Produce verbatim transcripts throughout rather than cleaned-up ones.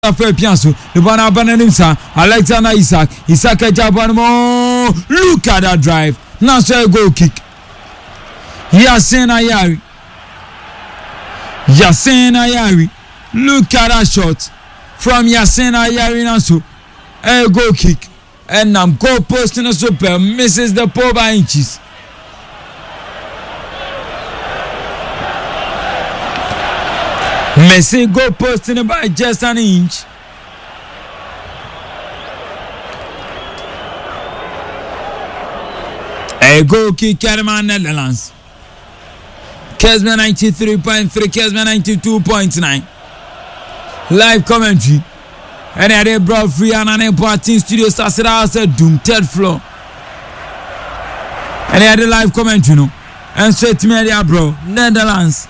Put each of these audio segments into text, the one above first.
Affair Pianso, the one Abanimsa, Alexander Isaac, Isaac Jabanmo. Look at that drive. Now, so a goal kick. Yasin Ayari. Yasin Ayari. Look at that shot from Yasin Ayari. Now, so a goal kick. And I'm goal post in a super, misses the pole by inches. Messi goal posting by just an inch. A goal kick, Kerman Netherlands. Kesman ninety-three point three, Kesman ninety-two point nine. Live commentary. And I did brought free and an important studio started out at Doom, third floor. And I had a live commentary, no? And straight to media, bro. Netherlands.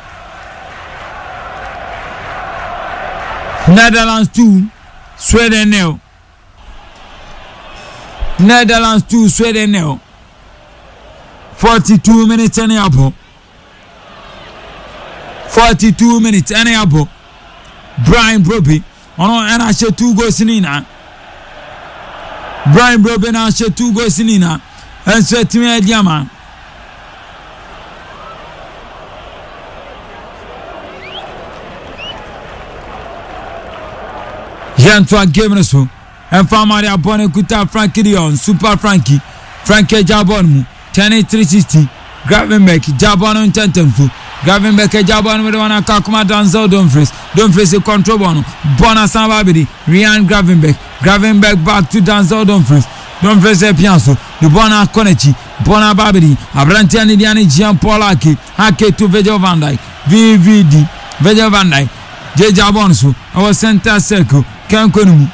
Netherlands two, Sweden nil. Netherlands two, Sweden nil. forty-two minutes any apple. forty-two minutes any apple. Brian Broby. Oh no, and I share two goals in Ina. Brian Broby and I share two goals in Ina. And so to me, Diama. Yantua game so and family abone kuta Frankie Dion Super Frankie Frankie Jabon twenty-three sixty Gravenbeck Jabon on tentemfu Gravenbeck Jabon with one akakuma Denzel Dumfries Dumfries a control bono Bona Sambabidi Ryan Gravenbeck Gravenbeck back to Denzel Dumfries Dumfries a pianso the Bona Konechi Bona Babidi Abrantiani Diani Jean Paul Ake Ake to Virgil van Dijk V V D Virgil van Dijk J Jabon so our center circle Kankonu.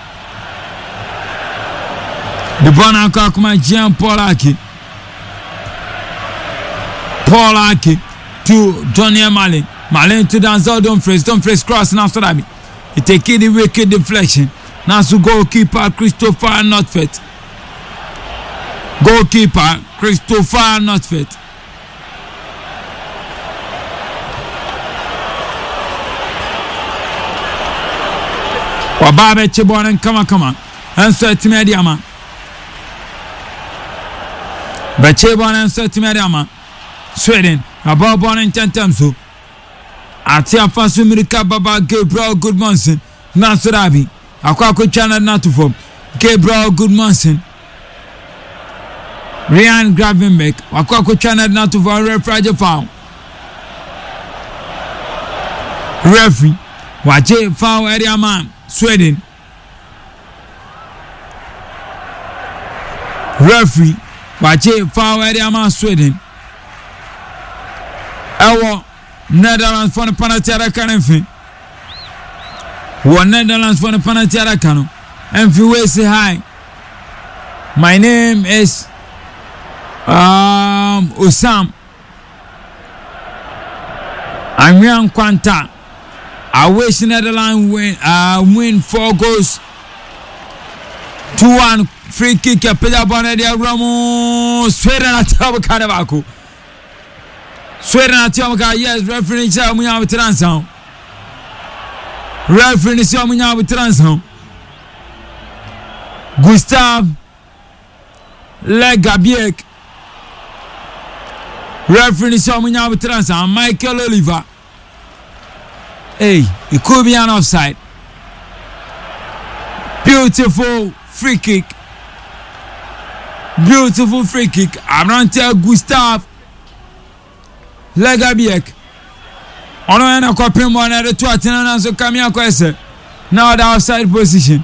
The Bona Kakuma Jean Paul Ake. Paul Ake to Johnny Malin. Malin to Denzel Dumfries. Dumfries cross now so that he take the wicked deflection. Now to goalkeeper Christopher Notfit. Goalkeeper Christopher Notfit. Wababe Chibon and Kama Kama and Sweat Mediama. Bachebon and Sweat Mediama. Sweden, about born in Tentamso. Atia Fasumrika Baba Gabriel Goodmanson, Nasurabi, Aquaco Channel Natufo, Gabriel Goodmanson, Ryan Gravenbeck, Aquaco Channel Natufo, Refrigerator Foul. Referee, Waje Foul Area Man. Sweden. Referee, Wache foul area man Sweden. Ewo Netherlands for the penalty area One Netherlands for the penalty area And if you say hi, my name is um Osam. I'm Young Quanta. I wish Netherlands win uh, win four goals two one free kick a peda bonadia Ramos Sweden at Tabakanabaku Sweden at Yamaka yes referee Chamuya with Transound referee Chamuya with Transound Gustav Legabiek referee Chamuya with Transound Michael Oliver. Hey, it could be an offside. Beautiful free kick. Beautiful free kick. Abrante Gustav Legabiek. Ono ena kwa pimbo na de twati na nanso kamia kwa ese. Now the offside position.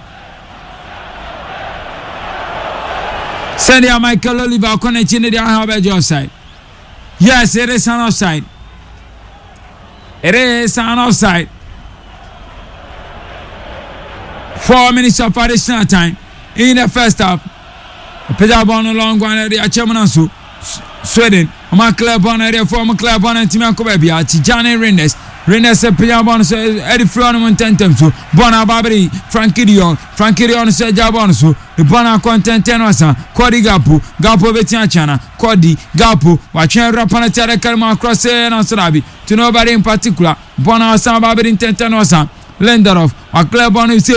Send ya Michael Oliver kone chini dia have offside. Yes, it is an offside. It is an offside. Four minutes of additional time in the first half. Peter Bono long one area Chamanansu Sweden. My club on area for my club on and Timanko Baby. Tijani Rennes. Rennes a Peter Bono says Eddie Frono Tentemsu. Bona Babri, Frankie Dion. Frankie Dion said Jabonsu. The Bona content Tenosa. Cody Gapu. Gapo Betiachana. Cody Gapu. Watching Rapanatara Kalma across and Ansarabi. To nobody in particular. Bona Sam Babri in Tentanosa. Lindelof ɔclear ball no